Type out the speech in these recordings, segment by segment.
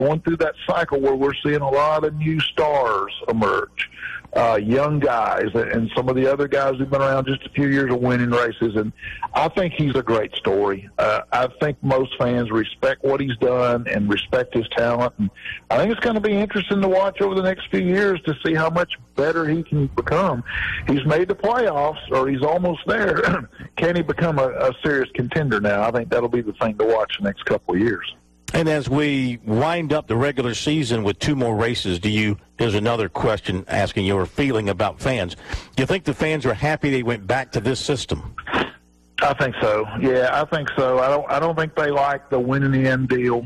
going through that cycle where we're seeing a lot of new stars emerge, young guys, and some of the other guys who've been around just a few years are winning races. And I think he's a great story. I think most fans respect what he's done and respect his talent. And I think it's going to be interesting to watch over the next few years to see how much better he can become. He's made the playoffs, or he's almost there. Can he become a serious contender now? I think that'll be the thing to watch the next couple of years. And as we wind up the regular season with 2 more races, here's another question asking your feeling about fans. Do you think the fans are happy they went back to this system? I think so. Yeah, I think so. I don't think they like the win in the end deal.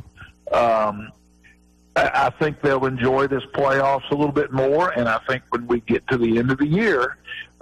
I think they'll enjoy this playoffs a little bit more, and I think when we get to the end of the year,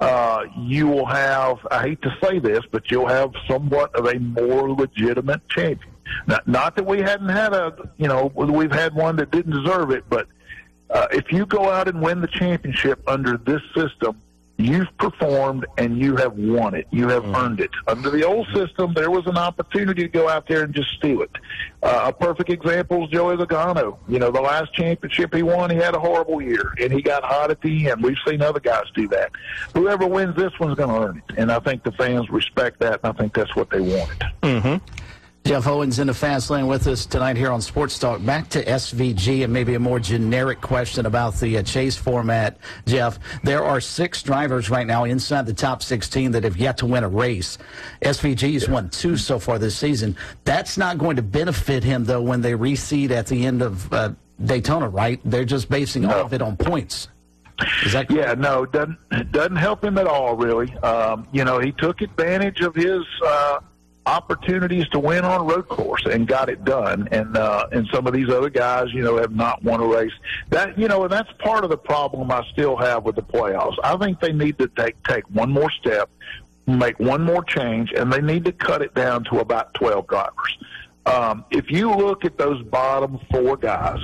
you will have, I hate to say this, but you'll have somewhat of a more legitimate champion. Not that we hadn't had we've had one that didn't deserve it, but if you go out and win the championship under this system, you've performed and you have won it. You have earned it. Under the old system, there was an opportunity to go out there and just steal it. A perfect example is Joey Logano. The last championship he won, he had a horrible year, and he got hot at the end. We've seen other guys do that. Whoever wins this one's going to earn it, and I think the fans respect that, and I think that's what they wanted. Mm-hmm. Jeff Owens in the Fast Lane with us tonight here on Sports Talk. Back to SVG and maybe a more generic question about the chase format, Jeff. There are 6 drivers right now inside the top 16 that have yet to win a race. SVG's won 2 so far this season. That's not going to benefit him, though, when they reseed at the end of Daytona, right? They're just basing all of it on points. Is that correct? Yeah, no, it doesn't help him at all, really. He took advantage of his opportunities to win on a road course and got it done. And some of these other guys, have not won a race. That, and that's part of the problem I still have with the playoffs. I think they need to take one more step, make one more change, and they need to cut it down to about 12 drivers. If you look at those bottom 4 guys,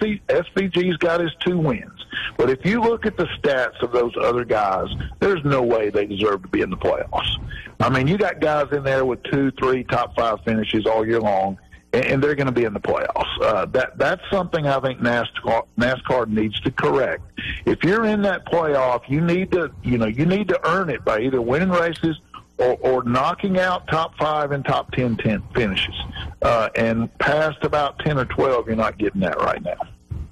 SVG's got his 2 wins. But if you look at the stats of those other guys, there's no way they deserve to be in the playoffs. I mean, you got guys in there with 2, 3 top 5 finishes all year long, and they're going to be in the playoffs. That's something I think NASCAR needs to correct. If you're in that playoff, you need to earn it by either winning races or knocking out top 5 and top 10 finishes. And past about 10 or 12, you're not getting that right now.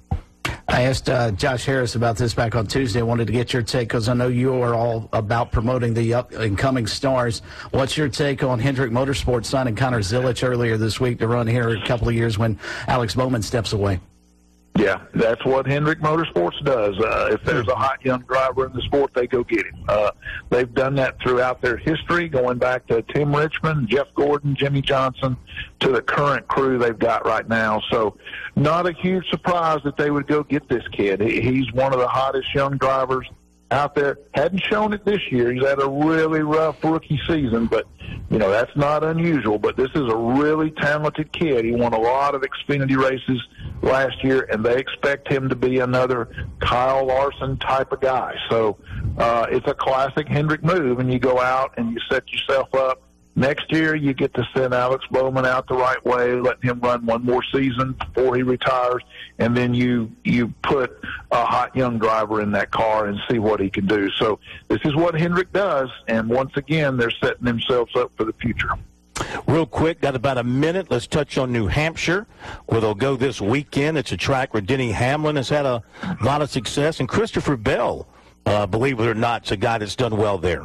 I asked Josh Harris about this back on Tuesday. I wanted to get your take because I know you are all about promoting the up-and-coming stars. What's your take on Hendrick Motorsports signing Connor Zilisch earlier this week to run here in a couple of years when Alex Bowman steps away? Yeah, that's what Hendrick Motorsports does. If there's a hot young driver in the sport, they go get him. They've done that throughout their history, going back to Tim Richmond, Jeff Gordon, Jimmy Johnson, to the current crew they've got right now. So not a huge surprise that they would go get this kid. He's one of the hottest young drivers out there. Hadn't shown it this year. He's had a really rough rookie season, but, that's not unusual. But this is a really talented kid. He won a lot of Xfinity races last year, and they expect him to be another Kyle Larson type of guy. So it's a classic Hendrick move, and you go out and you set yourself up. Next year, you get to send Alex Bowman out the right way, let him run one more season before he retires, and then you put a hot young driver in that car and see what he can do. So this is what Hendrick does, and once again, they're setting themselves up for the future. Real quick, got about a minute. Let's touch on New Hampshire, where they'll go this weekend. It's a track where Denny Hamlin has had a lot of success, and Christopher Bell, believe it or not, is a guy that's done well there.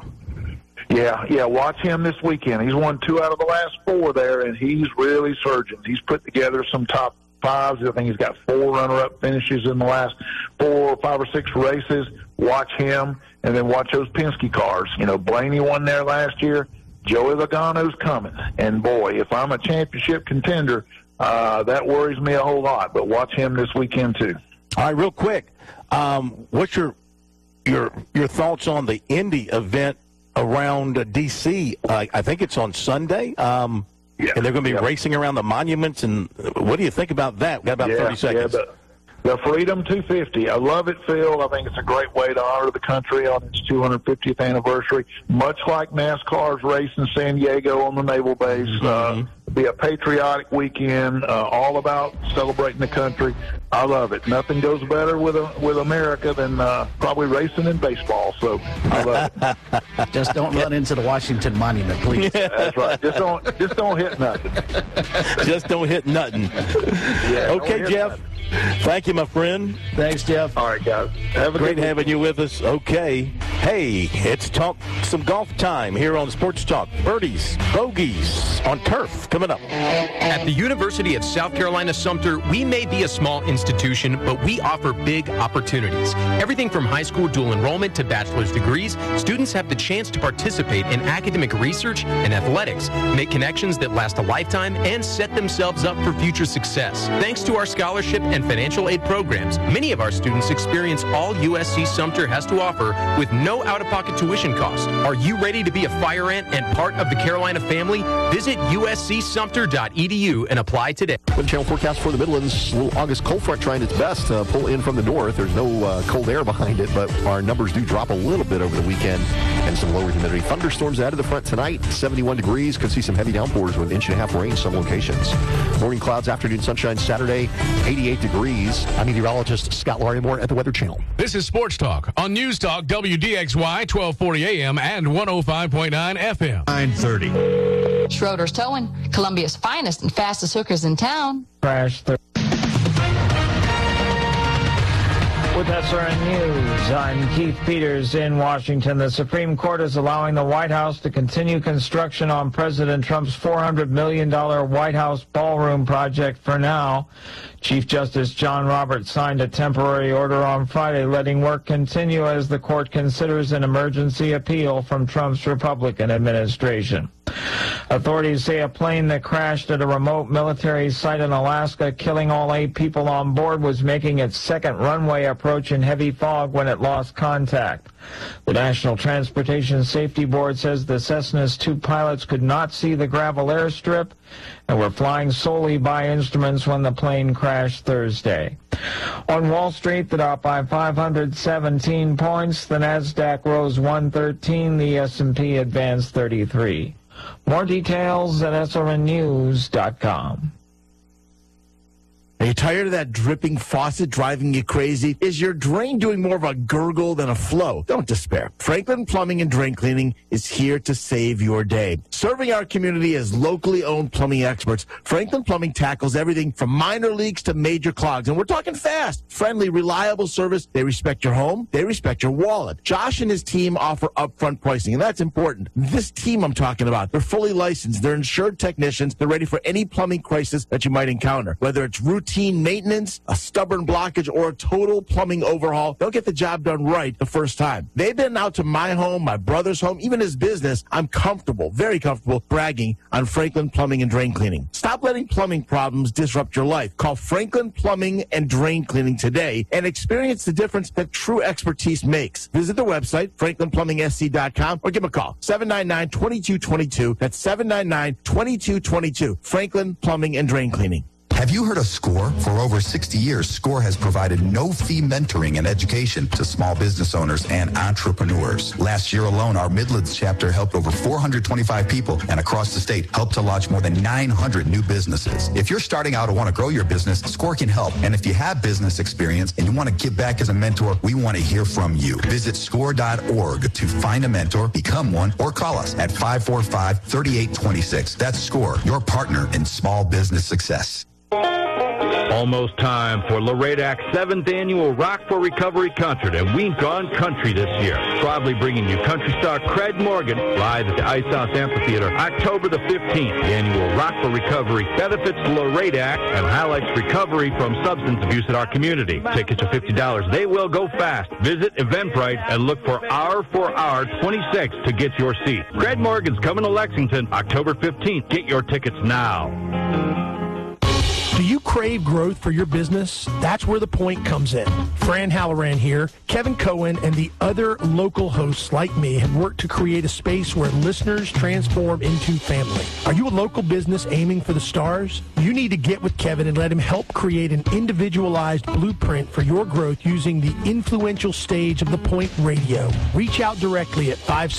Yeah, watch him this weekend. He's won 2 out of the last 4 there, and he's really surging. He's put together some top 5s. I think he's got 4 runner-up finishes in the last 4 or 5 or 6 races. Watch him, and then watch those Penske cars. Blaney won there last year. Joey Logano's coming. And, boy, if I'm a championship contender, that worries me a whole lot. But watch him this weekend, too. All right, real quick, what's your thoughts on the Indy event around D.C.? I think it's on Sunday, and they're going to be racing around the monuments. And what do you think about that? We've got about 30 seconds. The Freedom 250. I love it, Phil. I think it's a great way to honor the country on its 250th anniversary, much like NASCAR's race in San Diego on the Naval Base. Be a patriotic weekend, all about celebrating the country. I love it. Nothing goes better with America than probably racing and baseball. So I love it. Just don't run into the Washington Monument, please. That's right. Just don't hit nothing. Just don't hit nothing. Yeah, okay, Jeff. Nothing. Thank you, my friend. Thanks, Jeff. All right, guys. Have a great having you with us. Okay. Hey, it's talk some golf time here on Sports Talk. Birdies, bogeys on turf coming up. At the University of South Carolina Sumter, we may be a small institution, but we offer big opportunities. Everything from high school dual enrollment to bachelor's degrees, students have the chance to participate in academic research and athletics, make connections that last a lifetime, and set themselves up for future success. Thanks to our scholarship and financial aid programs, many of our students experience all USC Sumter has to offer with no out-of-pocket tuition cost. Are you ready to be a fire ant and part of the Carolina family? Visit uscsumter.edu and apply today. Wind channel forecast for the Midlands. Little August cold front trying its best to pull in from the north. There's no cold air behind it, but our numbers do drop a little bit over the weekend and some lower humidity. Thunderstorms out of the front tonight. 71 degrees. Could see some heavy downpours with 1.5 inches rain some locations. Morning clouds, afternoon sunshine Saturday. 88 degrees. I'm meteorologist Scott Larimore at the Weather Channel. This is Sports Talk on News Talk WDXY 1240 AM and 105.9 FM. 9:30. Schroeder's Towing, Columbia's finest and fastest hookers in town. Crash. With SRN News, I'm Keith Peters in Washington. The Supreme Court is allowing the White House to continue construction on President Trump's $400 million White House ballroom project for now. Chief Justice John Roberts signed a temporary order on Friday letting work continue as the court considers an emergency appeal from Trump's Republican administration. Authorities say a plane that crashed at a remote military site in Alaska, killing all 8 people on board, was making its second runway approach in heavy fog when it lost contact. The National Transportation Safety Board says the Cessna's 2 pilots could not see the gravel airstrip and were flying solely by instruments when the plane crashed Thursday. On Wall Street, the Dow by 517 points. The Nasdaq rose 113. The S&P advanced 33. More details at srnnews.com. Are you tired of that dripping faucet driving you crazy? Is your drain doing more of a gurgle than a flow? Don't despair. Franklin Plumbing and Drain Cleaning is here to save your day. Serving our community as locally owned plumbing experts, Franklin Plumbing tackles everything from minor leaks to major clogs. And we're talking fast, friendly, reliable service. They respect your home. They respect your wallet. Josh and his team offer upfront pricing, and that's important. This team I'm talking about, they're fully licensed. They're insured technicians. They're ready for any plumbing crisis that you might encounter. Whether it's routine maintenance, a stubborn blockage, or a total plumbing overhaul, they'll get the job done right the first time. They've been out to my home, my brother's home, even his business. I'm comfortable, very comfortable, bragging on Franklin Plumbing and Drain Cleaning. Stop letting plumbing problems disrupt your life. Call Franklin Plumbing and Drain Cleaning today and experience the difference that true expertise makes. Visit the website, franklinplumbing.sc.com, or give them a call, 799-2222. That's 799-2222. Franklin Plumbing and Drain Cleaning. Have you heard of SCORE? For over 60 years, SCORE has provided no-fee mentoring and education to small business owners and entrepreneurs. Last year alone, our Midlands chapter helped over 425 people, and across the state, helped to launch more than 900 new businesses. If you're starting out or want to grow your business, SCORE can help. And if you have business experience and you want to give back as a mentor, we want to hear from you. Visit SCORE.org to find a mentor, become one, or call us at 545-3826. That's SCORE, your partner in small business success. Almost time for Loradac's 7th annual Rock for Recovery concert, and we've gone country this year. Proudly bringing you country star Craig Morgan live at the Ice House Amphitheater October the 15th. The annual Rock for Recovery benefits Loradac and highlights recovery from substance abuse in our community. Tickets are $50. They will go fast. Visit Eventbrite and look for Hour for Hour 26 to get your seat. Craig Morgan's coming to Lexington October 15th. Get your tickets now. Do you crave growth for your business? That's where The Point comes in. Fran Halloran here. Kevin Cohen and the other local hosts like me have worked to create a space where listeners transform into family. Are you a local business aiming for the stars? You need to get with Kevin and let him help create an individualized blueprint for your growth using the influential stage of The Point Radio. Reach out directly at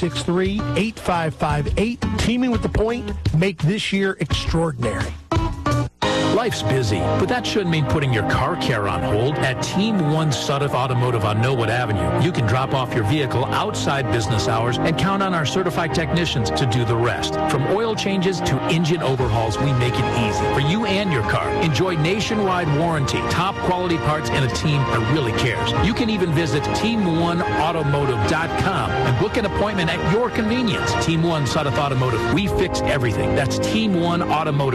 563-8558. Teaming with The Point, make this year extraordinary. Life's busy, but that shouldn't mean putting your car care on hold. At Team 1 Sudduth Automotive on Millwood Avenue, you can drop off your vehicle outside business hours and count on our certified technicians to do the rest. From oil changes to engine overhauls, we make it easy for you and your car. Enjoy nationwide warranty, top quality parts, and a team that really cares. You can even visit Team1Automotive.com and book an appointment at your convenience. Team 1 Sudduth Automotive, we fix everything. That's Team 1 Automotive.